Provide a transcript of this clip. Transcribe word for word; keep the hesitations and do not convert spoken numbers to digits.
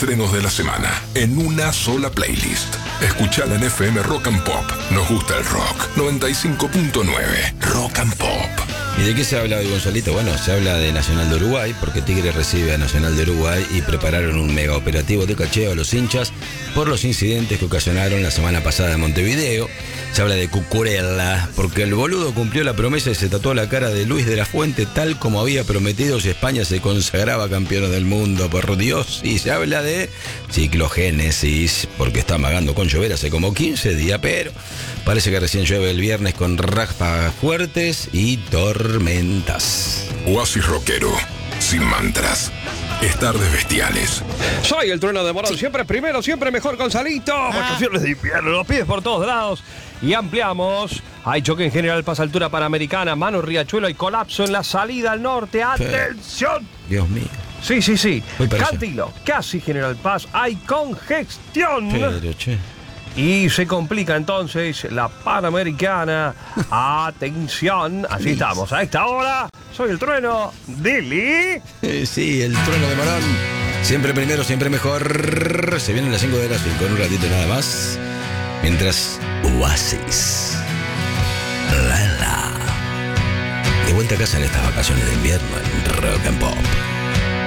estrenos de la semana en una sola playlist. Escuchala en F M Rock and Pop. Nos gusta el rock. noventa y cinco punto nueve Rock and Pop. ¿Y de qué se habla hoy, Gonzalito? Bueno, se habla de Nacional de Uruguay, porque Tigre recibe a Nacional de Uruguay y prepararon un mega operativo de cacheo a los hinchas por los incidentes que ocasionaron la semana pasada en Montevideo. Se habla de Cucurella, porque el boludo cumplió la promesa y se tatuó la cara de Luis de la Fuente tal como había prometido si España se consagraba campeona del mundo, por Dios. Y se habla de ciclogénesis, porque está amagando con llover hace como quince días, pero parece que recién llueve el viernes con ráfagas fuertes y tormentas. Oasis rockero, sin mantras. Es tardes bestiales. Soy el trueno de Morón, sí. Siempre primero, siempre mejor, Gonzalito. Ah. Vacaciones de invierno, los pies por todos lados. Y ampliamos. Hay choque en General Paz, altura Panamericana, Mano Riachuelo, hay colapso en la salida al norte. ¡Atención! Dios mío. Sí, sí, sí. Uy, Cantilo, casi General Paz, hay congestión. Pero, che. Y se complica entonces la Panamericana. Atención, así estamos. A esta hora, soy el trueno, Dili. Eh, sí, el trueno de Morón. Siempre primero, siempre mejor. Se vienen las cinco de las cinco, en un ratito nada más. Mientras, Oasis. La, la. De vuelta a casa en estas vacaciones de invierno en Rock and Pop.